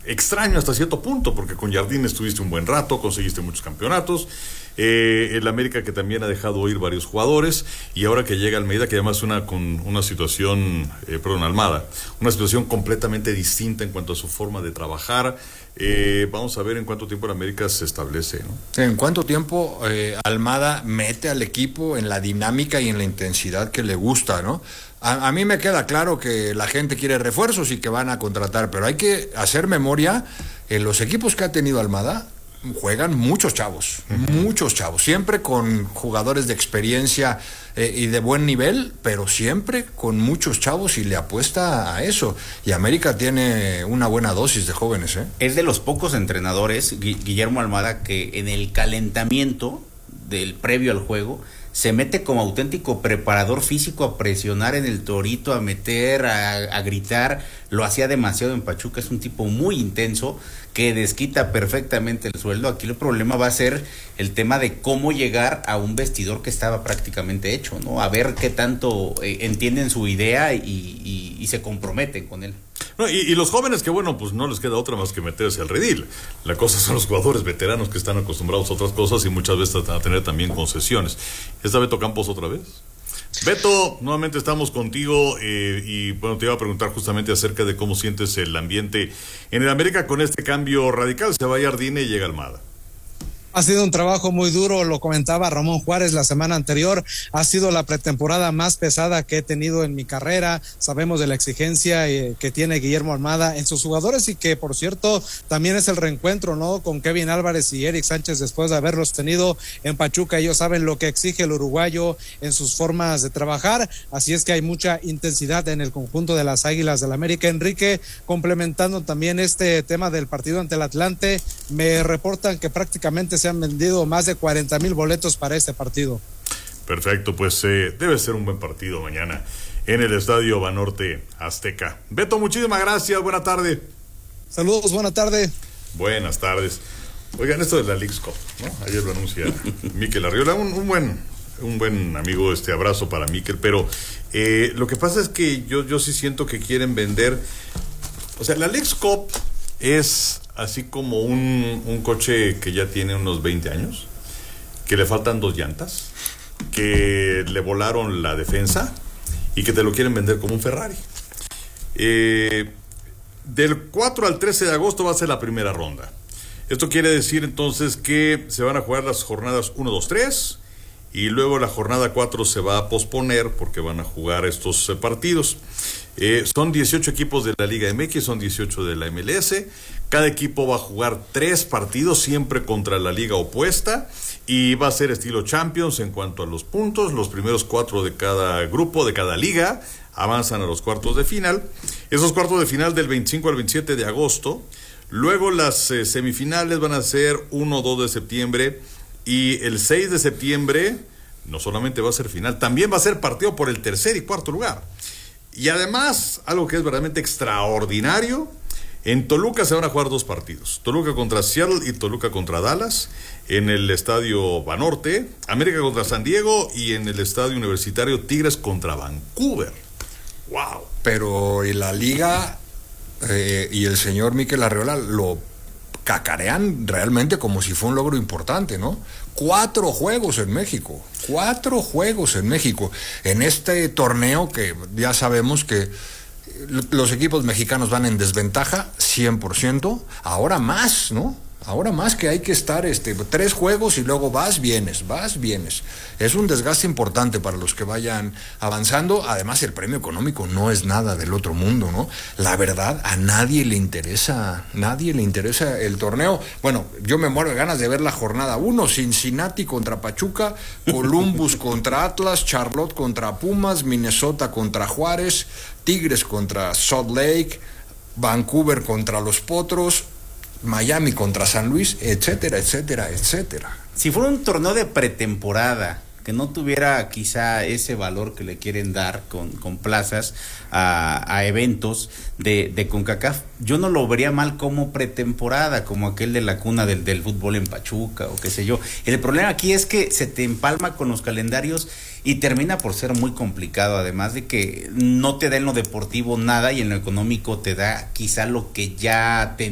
extraño hasta cierto punto, porque con Jardín estuviste un buen rato, conseguiste muchos campeonatos. El América, que también ha dejado ir varios jugadores, y ahora que llega Almeida, que además con una situación, Almada, una situación completamente distinta en cuanto a su forma de trabajar. Vamos a ver en cuánto tiempo el América se establece, ¿no? En cuánto tiempo Almada mete al equipo en la dinámica y en la intensidad que le gusta, ¿no? A mí me queda claro que la gente quiere refuerzos y que van a contratar, pero hay que hacer memoria. En los equipos que ha tenido Almada juegan muchos chavos, siempre con jugadores de experiencia y de buen nivel, pero siempre con muchos chavos, y le apuesta a eso. Y América tiene una buena dosis de jóvenes, ¿eh? Es de los pocos entrenadores, Guillermo Almada, que en el calentamiento del previo al juego se mete como auténtico preparador físico a presionar en el torito, a meter, a gritar. Lo hacía demasiado en Pachuca. Es un tipo muy intenso que desquita perfectamente el sueldo. Aquí el problema va a ser el tema de cómo llegar a un vestidor que estaba prácticamente hecho, ¿no? A ver qué tanto entienden su idea y se comprometen con él. No, y los jóvenes que, bueno, pues no les queda otra más que meterse al redil. La cosa son los jugadores veteranos que están acostumbrados a otras cosas y muchas veces a tener también concesiones. ¿Está Beto Campos otra vez? Beto, nuevamente estamos contigo, y bueno, te iba a preguntar justamente acerca de cómo sientes el ambiente en el América con este cambio radical. Se va Jardine y llega Almada. Ha sido un trabajo muy duro, lo comentaba Ramón Juárez la semana anterior. Ha sido la pretemporada más pesada que he tenido en mi carrera. Sabemos de la exigencia que tiene Guillermo Almada en sus jugadores, y que, por cierto, también es el reencuentro, ¿no?, con Kevin Álvarez y Eric Sánchez después de haberlos tenido en Pachuca. Ellos saben lo que exige el uruguayo en sus formas de trabajar, así es que hay mucha intensidad en el conjunto de las Águilas del América. Enrique, complementando también este tema del partido ante el Atlante, me reportan que prácticamente se han vendido más de 40,000 boletos para este partido. Perfecto, pues debe ser un buen partido mañana en el Estadio Banorte Azteca. Beto, muchísimas gracias, buena tarde. Saludos, buena tarde. Buenas tardes. Oigan, esto de la Leagues Cup, ¿no? Ayer lo anuncia Mikel Arriola, un buen amigo, abrazo para Mikel, pero lo que pasa es que yo sí siento que quieren vender. O sea, la Leagues Cup es así como un coche que ya tiene unos 20 años, que le faltan 2 llantas, que le volaron la defensa y que te lo quieren vender como un Ferrari. Del 4 al 13 de agosto va a ser la primera ronda. Esto quiere decir entonces que se van a jugar las jornadas 1, 2, 3, y luego la jornada 4 se va a posponer porque van a jugar estos partidos. Son 18 equipos de la Liga MX, son 18 de la MLS. Cada equipo va a jugar 3 partidos, siempre contra la liga opuesta, y va a ser estilo Champions en cuanto a los puntos. Los primeros 4 de cada grupo, de cada liga, avanzan a los cuartos de final. Esos cuartos de final del 25 al 27 de agosto. Luego las semifinales van a ser 1, 2 de septiembre, y el 6 de septiembre no solamente va a ser final, también va a ser partido por el tercer y cuarto lugar. Y además, algo que es verdaderamente extraordinario, en Toluca se van a jugar 2 partidos. Toluca contra Seattle y Toluca contra Dallas, en el Estadio Banorte. América contra San Diego, y en el Estadio Universitario Tigres contra Vancouver. ¡Wow! Pero y la liga y el señor Mikel Arriola lo cacarean realmente como si fue un logro importante, ¿no? 4 juegos en México, 4 juegos en México, en este torneo que ya sabemos que los equipos mexicanos van en desventaja 100%, ahora más, ¿no? Ahora más que hay que estar 3 juegos y luego vas, vienes. Es un desgaste importante para los que vayan avanzando. Además, el premio económico no es nada del otro mundo, ¿no? La verdad, a nadie le interesa el torneo. Bueno, yo me muero de ganas de ver la jornada 1, Cincinnati contra Pachuca, Columbus contra Atlas, Charlotte contra Pumas, Minnesota contra Juárez, Tigres contra Salt Lake, Vancouver contra los Potros, Miami contra San Luis, etcétera. Si fuera un torneo de pretemporada que no tuviera quizá ese valor que le quieren dar con plazas a eventos de CONCACAF, yo no lo vería mal como pretemporada, como aquel de la cuna del fútbol en Pachuca o qué sé yo. El problema aquí es que se te empalma con los calendarios y termina por ser muy complicado, además de que no te da en lo deportivo nada y en lo económico te da quizá lo que ya